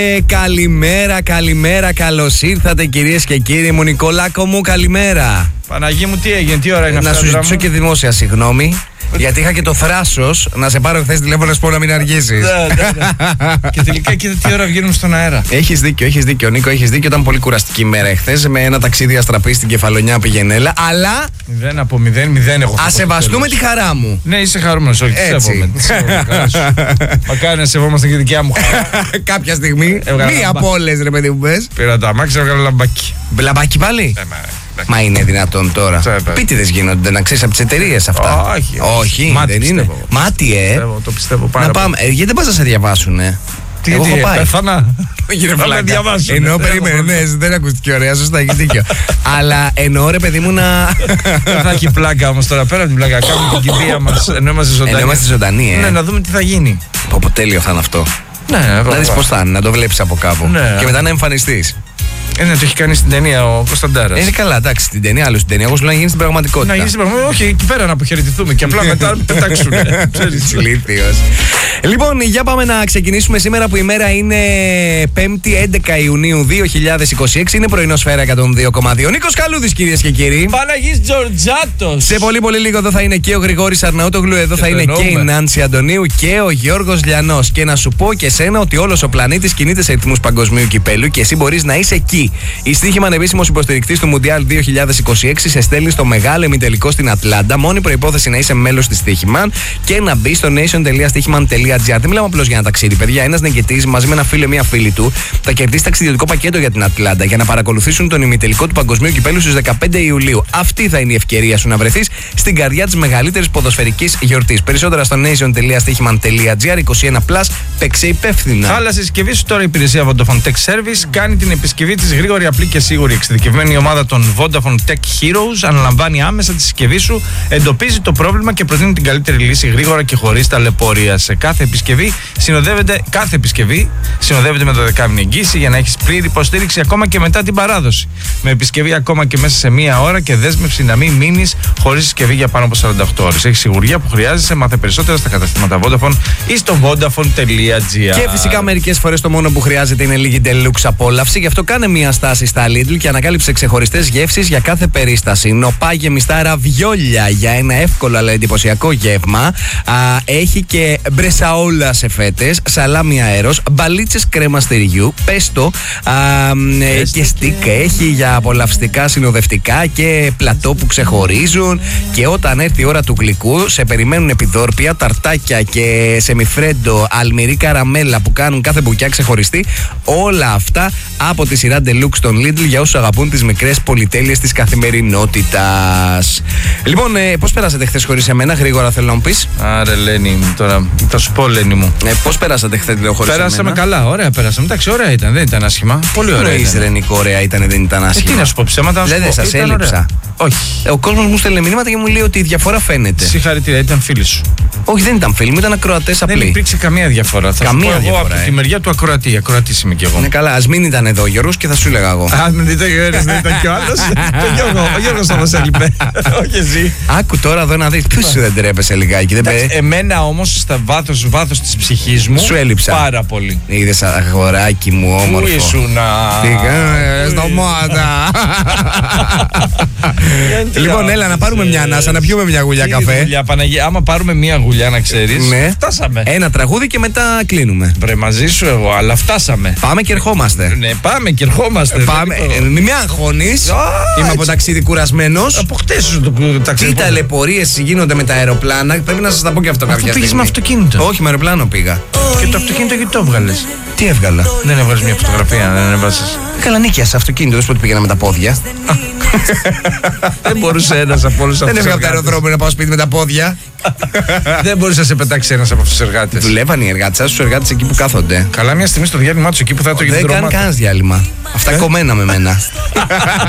Καλημέρα, καλώς ήρθατε κυρίες και κύριοι μου. Νικολάκο μου, καλημέρα. Παναγί μου, τι έγινε, τι ώρα είναι να αυτά? Να σου ζητήσω και δημόσια συγγνώμη. Γιατί είχα και το θράσος να σε πάρω χθες τηλέφωνο να σου πω να μην αργήσεις. Και τελικά κοίτα τι ώρα βγαίνουμε στον αέρα. Έχεις δίκιο, Νίκο, έχεις δίκιο. Ήταν πολύ κουραστική ημέρα εχθές με ένα ταξίδι αστραπή στην Κεφαλονιά πηγενέλα. Αλλά 0 από 0 έχω. ας σεβαστούμε τη χαρά μου. Ναι, είσαι χαρούμενος, όχι, σέβομαι. Μακάρι να σεβόμαστε και δικιά μου χαρά. Κάποια στιγμή, μία από όλες ρε παιδί μου πες. Πήρα το αμάξι, έβγαλα λαμπάκι. Λαμπάκι πάλι. Μα είναι δυνατόν τώρα? Πίτιδες γίνονται, να ξέρεις, από τις εταιρείες αυτά. Όχι, μάτι, δεν είναι. Μάτι, το πιστεύω πάρα να πάμε. Γιατί δεν πας να σε διαβάσουνε? Τι, πέθανα. Θα με διαβάσουν. Εννοώ, περίμενε, δεν ακούστηκε ωραία, σωστά, έχει δίκιο. Αλλά εννοώ ρε παιδί μου να... Θα έχει πλάκα όμως τώρα, πέρα από την πλάκα. Κάνουμε την κηδεία μας, ενώ είμαστε ζωντανοί. Ναι, να δούμε τι θα γίνει. Πω τέλειο θα είναι αυτό. Να δεις πώς θα είναι, να το βλέπεις από κάπου. Και μετά να εμφανιστείς. Ναι, το έχει κάνει στην ταινία ο Κωνσταντάρας. Είναι καλά, εντάξει, στην ταινία, άλλο στην ταινία. Εγώ σου λέω να γίνει στην πραγματικότητα. Να γίνει στην πραγματικότητα, όχι, εκεί πέρα να αποχαιρετηθούμε και απλά μετά πετάξουν. Ηλίθιος. Λοιπόν, για πάμε να ξεκινήσουμε σήμερα που η μέρα είναι 5η 11 Ιουνίου 2026. Είναι πρωινοσφαίρα 102,2. Νίκος Καλούδης, κυρίες και κύριοι. Παναγής Τζορτζάτος. Σε πολύ λίγο εδώ θα είναι και ο Γρηγόρης Αρναούτογλου, εδώ θα είναι και η Νάνση Αντωνίου και ο Γιώργος Λιανός. Και να σου πω και σένα ότι όλος ο πλανήτης κινείται σε ρυθμούς παγκοσμίου κυπέλου και εσύ μπορείς να είσαι εκεί. Η Στοίχημα, ανεπίσημος υποστηρικτής του Μουντιάλ 2026, σε στέλνει στο μεγάλο ημιτελικό στην Ατλάντα. Μόνη προϋπόθεση να είσαι μέλος της Στοίχημα και να μπει στο nation.stichiman.gr. Δεν μιλάμε απλώς για ένα ταξίδι, παιδιά. Ένας νικητής μαζί με ένα φίλο ή μία φίλη του θα κερδίσει ταξιδιωτικό πακέτο για την Ατλάντα για να παρακολουθήσουν τον ημιτελικό του Παγκοσμίου Κυπέλου στις 15 Ιουλίου. Αυτή θα είναι η ευκαιρία σου να βρεθείς στην καρδιά της μεγαλύτερης ποδοσφαιρικής γιορτής. Περισσότερα στο nation.stichiman.gr. 21+, παίξε υπεύθυνα. Χάλασε συσκευή σου τώρα η υπηρεσία Vodafone Tech Service. Κάνει την επισκευή της γρήγορη, απλή και σίγουρη. Εξειδικευμένη ομάδα των Vodafone Tech Heroes αναλαμβάνει άμεσα τη συσκευή σου, εντοπίζει το πρόβλημα και προτείνει την καλύτερη λύση γρήγορα και χωρίς ταλαιπωρία. Σε κάθε επισκευή συνοδεύεται με 12μηνη εγγύηση για να έχεις πλήρη υποστήριξη ακόμα και μετά την παράδοση. Με επισκευή ακόμα και μέσα σε μία ώρα και δέσμευση να μην μείνεις χωρίς συσκευή για πάνω από 48 ώρες. Έχει σιγουριά που χρειάζεσαι. Μάθε περισσότερα στα καταστήματα Vodafone ή στο vodafone.gr. Και φυσικά μερικές φορές το μόνο που χρειάζεται είναι λίγη deluxe απόλαυση. Γι' αυτό κάνε μία στάση στα Lidl και ανακάλυψε ξεχωριστές γεύσεις για κάθε περίσταση. Νοπά γεμιστά ραβιόλια για ένα εύκολο αλλά εντυπωσιακό γεύμα. Έχει και μπρεσαόλα σε φέτες, σαλάμι αέρος, μπαλίτσες κρέμα στυριού, πέστο και στίκ. Έχει για απολαυστικά συνοδευτικά και πλατό που ξεχωρίζουν. Και όταν έρθει η ώρα του γλυκού, σε περιμένουν επιδόρπια, ταρτάκια και σεμιφρέντο, αλμυρί καραμέλα που κάνουν κάθε μπουκιά ξεχωριστή. Όλα αυτά από τη σειρά Deluxe των Lidl για όσους αγαπούν τις μικρές πολυτέλειες της καθημερινότητας. Λοιπόν, πώς περάσατε χθες χωρίς εμένα, γρήγορα θέλω να μου πεις. Άρε Λένη, τώρα θα σου πω Λένη μου. Πώς περάσατε χθες χωρίς εμένα? Περάσαμε καλά, ωραία πέρασαμε. Εντάξει, ωραία ήταν, δεν ήταν άσχημα. Πολύ ωραία. Δεν είναι ωραία, δεν ήταν άσχημα. Τι να σου πω, ψέματα. Δεν σας έλειψα. Όχι. Ο κόσμος μου στέλνει μηνύματα και μου λέει ότι η διαφορά φαίνεται. Συγχαρητήρια, ήταν φίλοι σου. Όχι, δεν ήταν φίλοι μου, ήταν ακροατές απλοί. Δεν υπήρξε καμία διαφορά. Θα καμία σου πω διαφορά. Εγώ από τη μεριά του ακροατή. Ακροατής είμαι κι εγώ. Είναι καλά, ας μην ήταν εδώ ο Γιώργος και θα σου έλεγα εγώ. Αν δεν ήταν ο Γιώργος, δεν ήταν κι ο άλλος. Ο Γιώργος θα μας έλειπε. Όχι εσύ. Άκου τώρα εδώ να δεις. Ποιος σου δεν τρέπεσαι λιγάκι? Εμένα όμως στα βάθος της ψυχής μου σου έλειψα πάρα πολύ. Είδες αγοράκι μου όμορφο? Πού ήσουνα? Τι κάνεις στο μότα? Λοιπόν, έλα να πάρουμε μια ανάσα, να πιούμε μια γουλιά καφέ. Άμα πάρουμε μια γουλιά να ξέρεις, φτάσαμε. Ένα τραγούδι και μετά κλείνουμε. Βρε μαζί σου εγώ, αλλά φτάσαμε. Πάμε και ερχόμαστε. Ναι, πάμε και ερχόμαστε. Μην με αγχώνεις. Είμαι από ταξίδι κουρασμένος. Από χτες σου το ταξίδι. Τι ταλαιπωρίες γίνονται με τα αεροπλάνα. Πρέπει να σας τα πω και αυτό κάποια στιγμή. Πήγες με αυτοκίνητο? Όχι, με αεροπλάνο πήγα. Και το αυτοκίνητο γιατί το έβγαλες? Τι έβγαλα? Δεν έβγαλες μια φωτογραφία, δεν έβγαλες? Καλά, νίκιασα αυτοκίνητο, δεν σου πω ότι πήγαινα με τα πόδια. Δεν μπορούσε ένας από όλους αυτούς. Δεν έβγαλα από το αεροδρόμιο να πάω σπίτι με τα πόδια. Δεν μπορούσε να σε πετάξει ένας από αυτούς τους εργάτες. Δουλεύαν οι εργάτες, στους εργάτες εκεί που κάθονται. Καλά, μια στιγμή στο διάλειμμα του εκεί που θα το γίνει. Δεν κάνει κανένα διάλειμμα. Αυτά κομμένα με μένα.